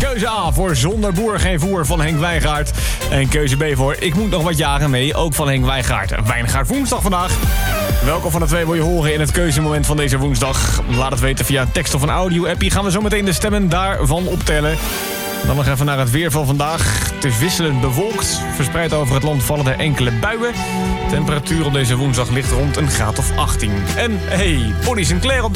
Keuze A voor Zonder boer geen voer van Henk Wijngaard. En keuze B voor Ik moet nog wat jaren mee, ook van Henk Wijngaard. Wijngaard woensdag vandaag. Welke van de twee wil je horen in het keuzemoment van deze woensdag? Laat het weten via een tekst of een audio-appie. Gaan we zo meteen de stemmen daarvan optellen. Dan nog even naar het weer van vandaag. Het is wisselend bewolkt. Verspreid over het land vallen er enkele buien. Temperatuur op deze woensdag ligt rond een graad of 18. En hey, Bonnie Sinclair op